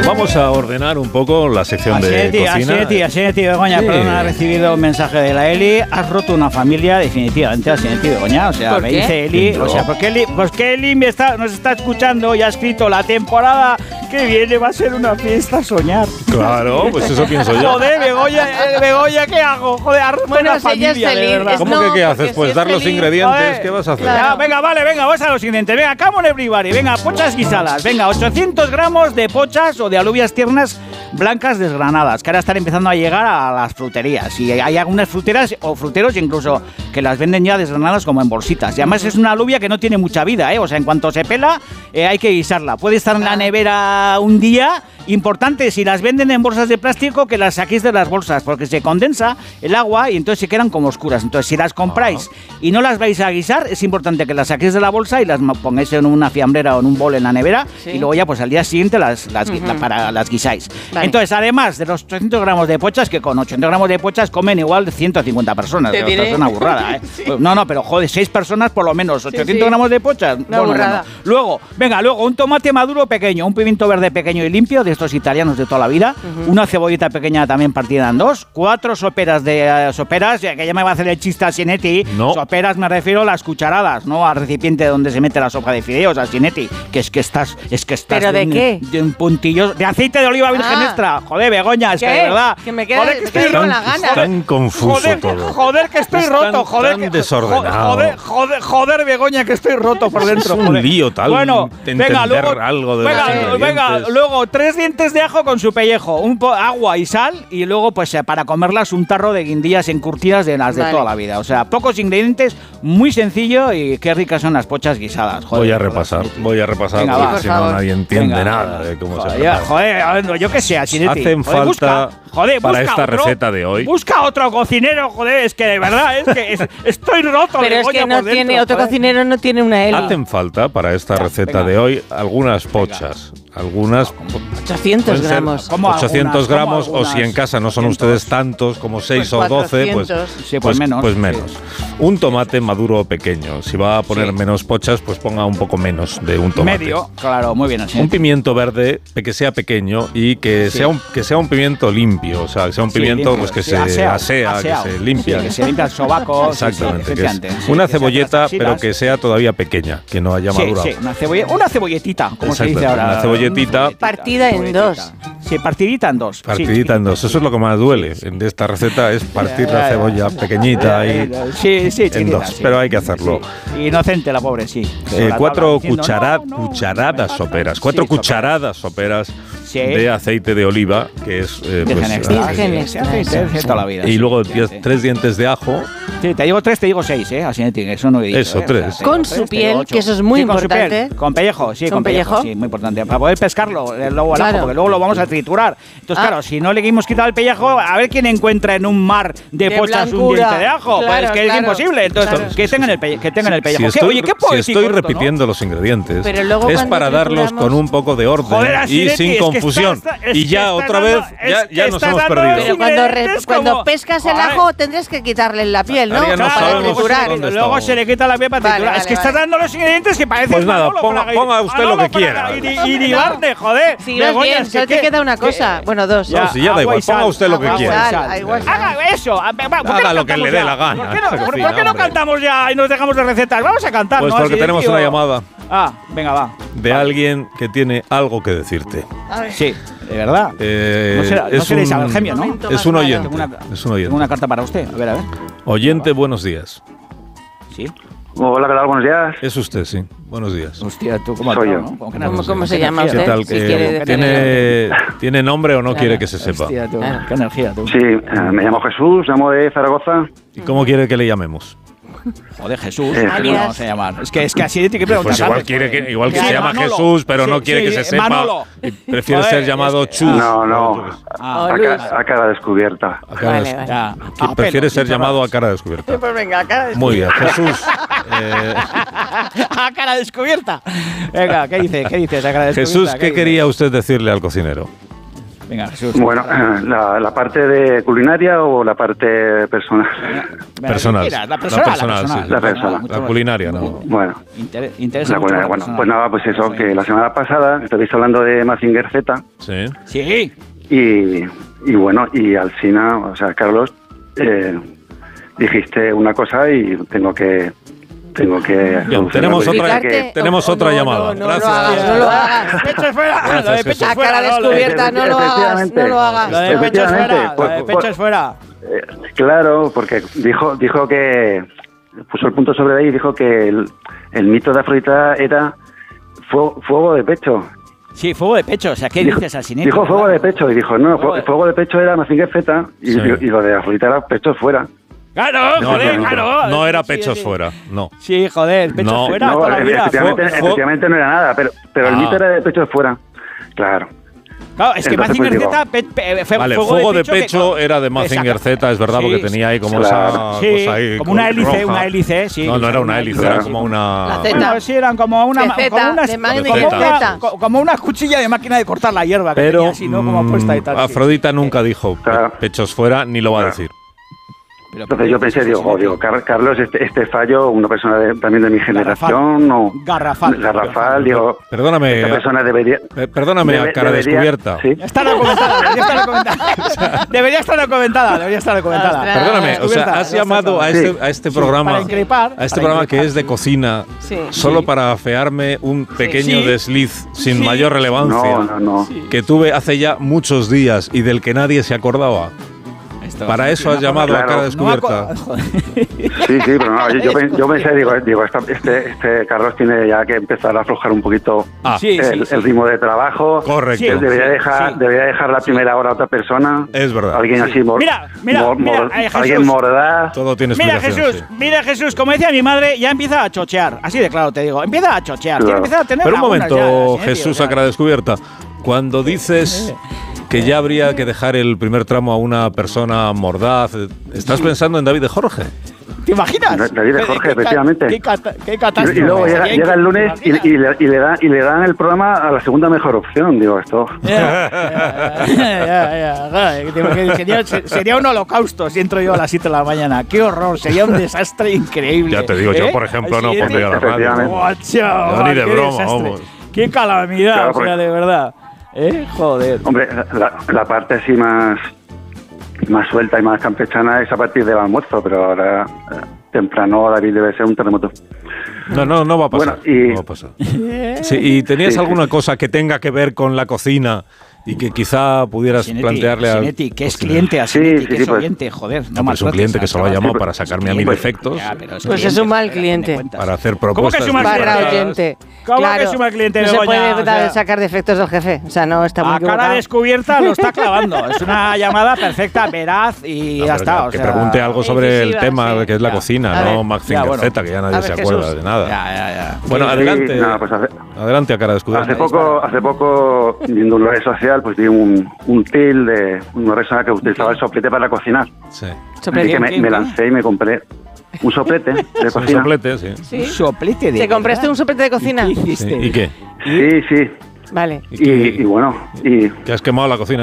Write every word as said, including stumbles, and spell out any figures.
Vamos a ordenar un poco la sección así de ti, cocina. Así ti, así ti, Begoña, sí. Perdona, he recibido un mensaje de la Eli. Has roto una familia, definitivamente, así ti, Begoña. O sea, ¿Por me qué? dice Eli, No. o sea, porque Eli, pues que Eli me está, nos está escuchando y ha escrito la temporada que viene va a ser una fiesta a soñar. Claro, pues eso pienso yo. Joder, Begoña, eh, Begoña, ¿qué hago? Joder, has roto Bueno, una si ella es familia, de feliz, verdad. es- ¿Cómo no, que qué porque haces? si Pues es dar los feliz, ingredientes. joder, ¿Qué vas a hacer? claro. Ya, venga, vale, venga, vamos a los siguientes. Venga, come on everybody. Venga, pochas guisadas. Venga, ochocientos gramos de pochas o de alubias tiernas blancas desgranadas, que ahora están empezando a llegar a las fruterías. Y hay algunas fruteras o fruteros incluso que las venden ya desgranadas como en bolsitas. Y además es una alubia que no tiene mucha vida, ¿eh? O sea, en cuanto se pela, eh, hay que guisarla. Puede estar en la nevera un día. Importante, si las venden en bolsas de plástico, que las saquéis de las bolsas, porque se condensa el agua y entonces se quedan como oscuras. Entonces, si las compráis y no las vais a guisar, es importante que las saquéis de la bolsa y las mo- pongáis en una fiambrera o en un bol en la nevera, Sí. y luego ya pues al día siguiente las, las, gui- Ujú. la- para, las guisáis. Vale. Entonces, además de los ochocientos gramos de pochas, que con ochocientos gramos de pochas comen igual de ciento cincuenta personas. Te Esto diré. es una burrada, ¿eh? Sí. Pues, no, no, pero joder, seis personas por lo menos, ochocientos sí. gramos de pochas. Una burrada. Luego, venga, luego un tomate maduro pequeño, un pimiento verde pequeño y limpio, de estos italianos de toda la vida, Ujú. una cebollita pequeña también partida en dos, cuatro soperas de eh, soperas, ya que ya me va a hacer el chiste a Sinetti. No. Soperas me refiero a las cucharadas, no al recipiente donde se mete la sopa de fideos, a Sinetti, que es que estás, es que estás ¿Pero de un, qué? de un puntillo de aceite de oliva virgen Ah. extra. Joder, Begoña, es ¿Qué? que de verdad. Que me queda- joder, que me estoy queda con roto. la gana. Es tan confuso joder, todo. joder, que estoy Es roto, tan- joder, tan que, desordenado. Joder, joder, joder, Begoña, que estoy roto por dentro. Es un joder. lío tal Bueno, de venga, entender luego, algo de los venga, ingredientes. venga, luego tres dientes de ajo con su pellejo, un po- agua y sal, y luego pues eh, para comerlas un tarro de guindillas encurtidas de las de Vale. toda la vida. O sea, pocos ingredientes, muy sencillo y qué ricas son las pochas guisadas. Joder, Voy a de verdad, repasar, sí, sí. voy a repasar, Venga, porque va, por si no favor. nadie entiende Venga, nada venga. de cómo se joder, prepara. joder, joder, yo qué sé, Asinetti. Hacen Joder, busca- falta joder, para busca esta otro- receta de hoy. Busca otro cocinero, joder, es que de verdad, es que es- estoy roto. Pero es Begoña, que no por dentro, tiene, otro joder. cocinero no tiene una Eli. Hacen falta para esta Ya, receta venga. de hoy algunas pochas, algunas ochocientos pueden ser gramos. ¿Cómo ochocientos algunas? ¿Cómo gramos, o si en algunas? casa no son cientos. ustedes tantos como seis Pues o doce, pues, cuatrocientos. Sí, pues menos. pues menos. Un tomate maduro pequeño. Si va a poner Sí. menos pochas, pues ponga un poco menos de un tomate. Medio, claro, muy bien así. Un pimiento verde pe- que sea pequeño y que Sí. sea un que sea un pimiento limpio, o sea, que sea un Sí, pimiento limpio, pues que sí, se aseado, asea, aseado. que se limpia. Sí, que se limpia el sobaco. Exactamente, sí, sí, que es efectivamente, sí, una que se hace cebolleta, las pero axilas. que sea todavía pequeña, que no haya Sí, madurado. sí, una, cebolla, una cebolletita, como se dice Exacto, ahora. una cebolletita. Partida en Cebolletita. dos. Sí, partidita en dos. sí, Partidita en dos. Eso es lo que más duele en esta receta, es partir la cebolla pequeñita y Sí, sí, en chiquitita, dos, sí. pero hay que hacerlo. Sí. Inocente la pobre, sí. Eh, Sobre la cuatro tabla diciendo, cuchara- no, no, cucharadas no, soperas, cuatro sí, soperas. cucharadas soperas Sí. de aceite de oliva, que es eh, Virgen pues, extra. ah, Virgen Sí, extra, sí, sí, eso. sí, toda la vida. y sí, luego sí, diez- sí. tres dientes de ajo. Sí, te digo tres, te digo seis, ¿eh? Así que eso no he dicho. Eso, ¿eh? tres. O sea, te digo Con tres, su te digo piel, ocho. que eso es muy Sí, con su importante. piel. Con pellejo, sí, ¿Con con, pellejo? pellejo? Sí, muy importante. Para poder pescarlo, el lobo al ajo, Claro. porque luego lo vamos a triturar. Entonces, Ah. claro, si no le hemos quitado el pellejo, a ver quién encuentra en un mar de, De pochas un blancura. diente de ajo. Pues Claro, es que claro, es imposible. Entonces, claro. que tengan el, pelle- que tengan el pellejo. Si ¿Qué- estoy, Oye, qué si poético estoy esto, ¿no? repitiendo los ingredientes, Pero luego es cuando para darlos trituramos- con un poco de orden Joder, y Asinetti, sin es que confusión. estás- es y que ya estás otra dando- vez, es ya, que ya nos estás hemos dando perdido. los Pero cuando, re- ingredientes cuando como- pescas el Joder. ajo tendrás que quitarle la piel, ¿no? Ahora ya no para sabemos triturar. dónde Luego estamos. se le quita la piel para Vale, triturar. vale, es que vale. estás dando los ingredientes que parecen Pues nada, Manolo ponga- Fraga y- ponga usted lo Manolo que quiera. Fraga Y, y, y Ibarne, joder. Si vas Begoña, bien, es que solo te qué- queda una qué- cosa. Bueno, dos. Ya. No, si ya da agua igual, y sal. ponga usted lo que Agua y quiera. sal, agua y sal. Haga eso. a- ¿por qué no Haga lo que cantamos le dé ya? la gana, ¿Por qué no, esta por- cocina, por qué no hombre. cantamos ya y nos dejamos de recetas? Vamos a cantar, Pues ¿no? porque Así, tenemos tío. una llamada Ah, venga, va. de alguien que tiene algo que decirte. A ver. Sí, de verdad. Eh, No será- no es será un- Isabel Gemio, ¿no? Momento Es más un malo. oyente. Tengo una, Es un tengo oyente. una carta para usted. A ver, a ver. Oyente, buenos días. Sí. Hola, ¿qué tal? Buenos días. Es usted, sí. Buenos días. Hostia, tú cómo Soy has yo. ¿no? ¿Cómo, que ¿Cómo- no? cómo se ¿Qué llama energía? ¿Qué usted? tal? Si Eh, quiere decir ¿tiene, ¿Tiene nombre o no Claro. quiere que se sepa? Hostia, tú, Claro. qué energía, tú. Sí, eh, me llamo Jesús, llamo de Zaragoza. ¿Y cómo quiere que le llamemos? Joder, Jesús. Eh, ¿Cómo alias- vamos a llamar? Es que, es que así tiene que preguntar. Pues igual ¿sabes? quiere que, igual que Sí, se llama Manolo. Jesús, pero no Sí, quiere sí, que se sepa. Manolo. y prefiere Joder, ser llamado es que- Chus. No, no, Ah, Oh, a, Luis. ca- a cara descubierta. A cara Vale, des- vale. ya. que A prefiere pelo, ser sin llamado a cerrar. cara descubierta. Pues venga, acá. Muy bien, Jesús. eh, A cara descubierta. Venga, ¿qué dice? ¿Qué dice esa cara descubierta? Jesús, ¿qué dice? quería usted decirle al cocinero? Venga, Jesús. Bueno, la, la parte de culinaria o la parte personal. Venga, Personal. mira, la personal, La personal, la personal. sí. La personal. mucho La más. culinaria, no. Bueno, Inter- interesa la mucho culinaria, la bueno, personal. pues nada, pues eso, que la semana pasada estabais hablando de Mazinger Z Sí. Sí. y, y bueno, y Alsina, o sea, Carlos, eh, dijiste una cosa y tengo que tengo que Bien, solucionar. tenemos Pues otra, dije que- tenemos Oh, otra no, llamada. no, no, Gracias. no lo hagas, no lo hagas. Pecho fuera. Gracias, Lo de pecho Jesús. A fuera. cara no, lo de- descubierta, no lo hagas, Efectivamente. no lo hagas. Lo de pecho es Efectivamente, fuera. Lo pues- de pues- pecho es fuera. Eh, claro, porque dijo dijo que puso el punto sobre ahí y dijo que el, el mito de Afrodita era fuego, fuego de pecho. Sí, fuego de pecho. O sea, ¿qué Dijo, dices, Alsina? dijo fuego de pecho y dijo, no, Fuego fuego, de- fuego de pecho era Mazinger Z y, Sí. y lo de Afrodita era pecho fuera. Claro, No, joder, no, no, claro. no era Sí, pechos sí. fuera, no. Sí, joder, pecho No, fuera No, toda la vida. efectivamente, Fue- fue- efectivamente no era nada, pero, pero el Ah. mito era de pecho fuera. Claro. Claro, es que Entonces, Mazinger pues, Z, pe- pe- fe- Vale, fuego, fuego de que- pecho era de Mazinger Exacto. Z, es verdad, Sí, porque tenía ahí como claro. esa Sí, cosa ahí como una hélice, roja. una hélice, sí. No, no era una hélice, Claro. era como una... La Z. Bueno, sí, eran como una, De Zeta, como una, de Mazinger como una- Z. co- como una cuchilla de máquina de cortar la hierba que Pero tenía así, ¿no? Como mm, puesta y tal. sí. Afrodita nunca dijo pe- Claro. pechos fuera, ni lo va a Claro. decir. Pero, Entonces yo pensé, digo, oh, digo Car- Carlos, este, este fallo, una persona de- también de mi generación, o Garrafal. Garrafal, digo, Perdóname, esta persona debería... eh, perdóname debe- a cara debería- descubierta. Sí. Ya está documentada, debería estar documentada. Debería estar documentada, debería estar documentada. Ostras. Perdóname, o sea, Descubierta, has ya llamado a está. este, Sí. a este Sí, programa, para increpar, a este para programa que increpar, es de sí. cocina, Sí. solo Sí. para afearme un pequeño Sí. desliz sin Sí. mayor relevancia No, no, no. que tuve hace ya muchos días y del que nadie se acordaba. Esto, Para sí, eso has no, llamado claro. a cara no descubierta. aco- joder. Sí, sí, pero no, yo, yo, pen- yo pensé, digo, digo esta- este, este Carlos tiene ya que empezar a aflojar un poquito Ah, Sí, el, sí, el sí. ritmo de trabajo. correcto. Sí. Debería dejar, sí. debería dejar la primera hora a otra persona. Es verdad. Alguien así, mor- Mira, mira, mor- mira, mor- eh, Jesús. alguien mordaz. Todo tiene Mira explicación. Jesús, sí. mira Jesús, como decía mi madre, ya empieza a chochear. Así de claro te digo, empieza a chochear. Claro. Tiene que empezar a tener Pero un lagunas momento, ya, Jesús, tío, a cara descubierta. Cuando dices que ya habría que dejar el primer tramo a una persona mordaz, ¿estás pensando en David de Jorge? ¿Te imaginas? David de Qué- Jorge, qué ca- efectivamente. Qué, cata- qué Y, catástrofe. y luego llega, Sería llega el increíble, lunes ¿te y, imaginas? y le, y, le da, y le dan el programa a la segunda mejor opción. Digo, esto. Ya, ya, ya, ya, joder, que te- que sería, se- sería un holocausto si entro yo a las siete de la mañana. Qué horror, sería un desastre increíble. Ya te digo, yo, ¿Eh? por ejemplo, no Así pondría la radio. Efectivamente. Guacho, No, ni de qué broma, desastre. vamos. Qué calamidad, Claro, o sea, porque- de verdad. ¿Eh? Joder. Hombre, la, la parte así más, más suelta y más campechana es a partir del almuerzo, pero ahora eh, temprano David debe ser un terremoto. No, no, no va a pasar. Bueno, y- no va a pasar. Sí, ¿y tenías Sí, sí, alguna sí. cosa que tenga que ver con la cocina y que quizá pudieras Sinetti, plantearle a Sinetti, que es cocinero? cliente a Sí, Sinetti, sí, que sí, es pues- oyente, joder. No No, pero es un maltrates cliente que solo ha al llamado chaval. para sacarme a mí Pues- defectos, Ya, pero Pues es un cliente, mal date cliente. cuenta. para hacer ¿Cómo que propuestas. es un mal Barra cliente? oyente. ¿Cómo que Claro. es un mal cliente, No se Begoña? puede O dar- sea, sacar defectos del jefe. O sea, no está muy a cara equivocado. descubierta lo está clavando. Es una llamada perfecta, veraz y No, ya pero está. que, o que sea, pregunte algo sobre el incisiva, tema sí. que es la Ya. cocina, A no ver. Max Ya, Finger bueno. Z, que ya nadie A ver, se acuerda Jesús. de nada. Ya, ya, ya. Bueno, Sí, adelante. nada, pues hace- Adelante a cara descubierta. Hace poco, hace poco, viendo una red social, pues vi un, un til de una red social que utilizaba el soplete para cocinar. Sí. Soplete. Así que me, ¿quién, me quién? lancé y me compré un soplete de Un cocina. soplete, sí. ¿Sí? Un soplete de ¿Te compraste verdad. un soplete de cocina? ¿Qué Sí. hiciste? ¿Y qué? Sí, sí. Vale. ¿Y Y, qué- y bueno, y que has quemado la cocina